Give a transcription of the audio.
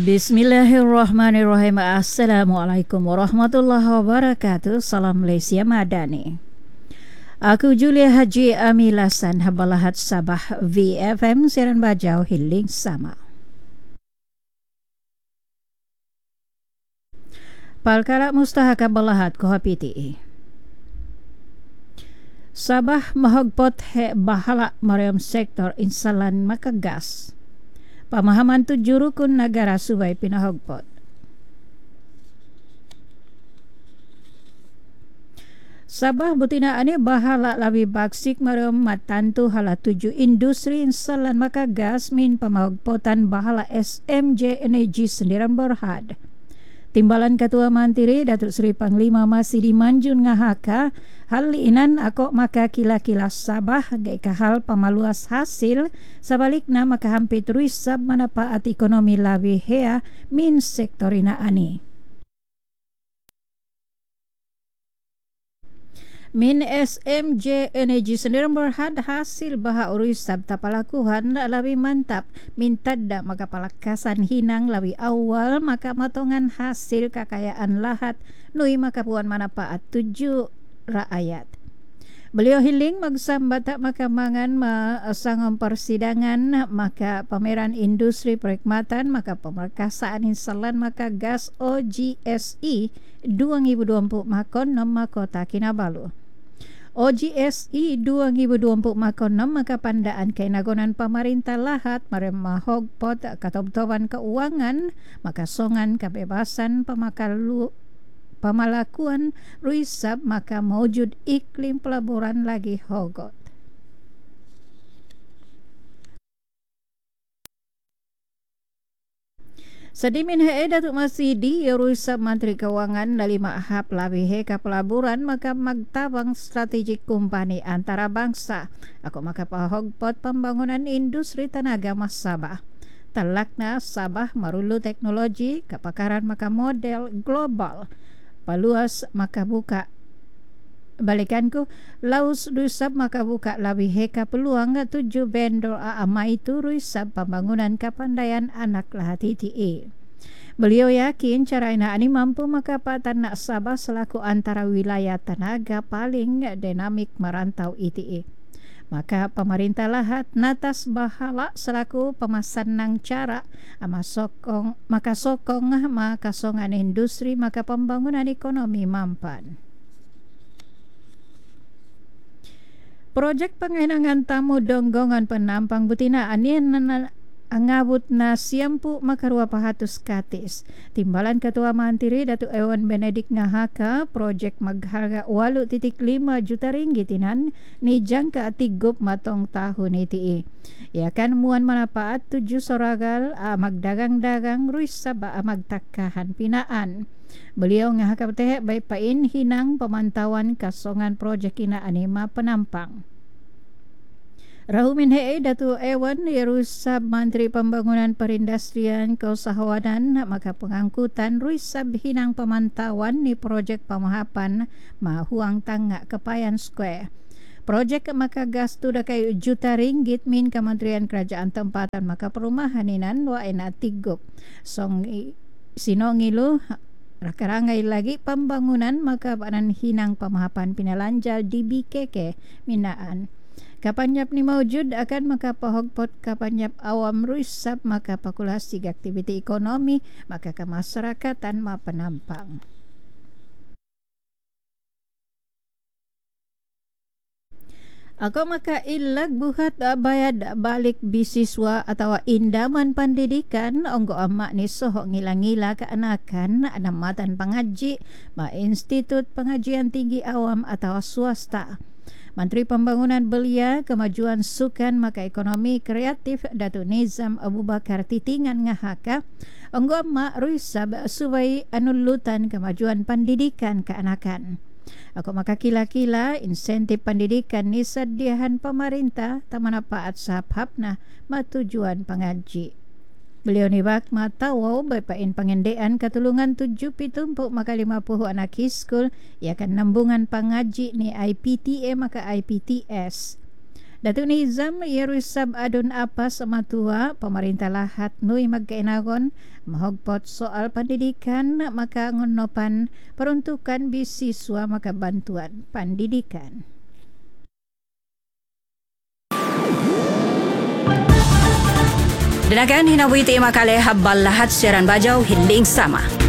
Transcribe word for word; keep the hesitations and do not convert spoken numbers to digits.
Bismillahirrahmanirrahim. Assalamualaikum warahmatullahi wabarakatuh. Salam Malaysia Madani. Aku Julia Haji Amilasan Habalahat Sabah V F M siaran bajau hiling sama. Palkara mustahak balahat ko hapiti. Sabah mahagpot he bahala mariam sektor insalan makagas. Pamahaman tujuh rukun negara subay pinahagpot. Sabah butina ani bahala labi baksik mariam matantu hala tujuh industri insalan makagas min pamahagpotan bahala S M J Energy Sendiran Berhad. Timbalan Ketua Mantiri Datuk Seri Panglima masih dimanjun ngahaka hal inan ako maka kila-kila Sabah gay kahal pamaluas hasil sabalikna maka hampir ruisab manapaat ekonomi labi hea min sektorina ani. Min S M J Energy Sendiran Berhad hasil baha urisab tapalakuhan labi mantap mintadda maka palakasan hinang labi awal maka matongan hasil kekayaan lahat nui maka puan manapaat tujuh rakyat. Beliau hiling magsambat maka mangan masangam persidangan maka pameran industri perkhidmatan maka pemerkasaan insalan maka gas O G S E dua ribu dua puluh makon nama Kota Kinabalu. O G S E dua ribu dua puluh makon enam maka pandaan kainagonan pemerintah lahat maremahog pot katobtoban keuangan maka songan kebebasan pemakalu pemalakuan ruisab maka maujud iklim pelaburan lagi hogot. Sedimin he Datuk Masidi Ruisab Menteri Keuangan dari Mahap labi he ka pelaburan maka magtabang strategik kumpani antara bangsa. Ako maka pahogpot pembangunan industri tenaga mas Sabah. Telakna Sabah marulu teknologi kepakaran maka model global. Paluas maka buka balikanku laus ruisab maka buka labi he ka peluang tujuh vendor aama itu ruisab pembangunan kapandaian anak lahat T A. Beliau yakin cara ina ani mampu maka patan nak Sabah selaku antara wilayah tenaga paling dinamik merantau I T A. Maka pemerintah lahat natas bahala selaku pemasan nang cara ama sokong maka sokong maka songan industri maka pembangunan ekonomi mampan. Projek pengenangan tamu donggongan penampang butina anin angabut na siampu makarua pahatus katis. Timbalan Ketua Mantiri Datuk Ewan Benedik ngahaka projek magharga walu titik lima juta ringgitinan ni jangka tigup matong tahun iti. Ya kan muan manapaat tujuh soragal a magdagang-dagang ruisa ba a magtakahan pinaan. Beliau ngahaka tehe baik pain hinang pemantauan kasongan projek ina anima penampang. Rahumin hei Datuk Ewan Yerusab Menteri Pembangunan Perindustrian Keusahawanan maka pengangkutan ruisab hinang pemantauan ni projek pemahapan mahuang tangga kepayan square. Projek maka gas tu dakai juta ringgit min Kementerian Kerajaan Tempatan maka perumahan inan wa ena tigup. Song sinongilu rakarangai lagi pembangunan maka banan hinang pemahapan pinalanjal D B K K minaan. Kapanyap ni maujud akan maka pahogpot kapanyap awam ruisab maka pakulasi aktiviti ekonomi maka kemasyarakatan ma penampang. Ako maka ilag buhat bayad balik bisiswa atau indaman pendidikan onggo amak ni soho ngila-ngila keanakan anamatan pengaji ma Institut Pengajian Tinggi Awam atau swasta. Menteri Pembangunan Belia Kemajuan Sukan maka Ekonomi Kreatif Datuk Nizam Abu Bakar Titingan ngahaka onggo amak ruisab subai anulutan kemajuan pendidikan keanakan. Aku maka kila-kila insentif pendidikan ni sediahan pemerintah tamanapaat sahab-habna matujuan pengaji. Beliau ni bak matawaw berpain pengendean ketulungan tujuh pitumpuk maka lima puluh anak iskul ia akan nambungan pengaji ni I P T A maka I P T S. Datuk Nizam Yerusab Adun Apas Matua pemerintah lahat nui magkainagon mahogpot soal pendidikan maka ngonopan peruntukan bisiswa maka bantuan pendidikan. Dinakan hinawiti makale habal lahat siaran bajau hiling sama.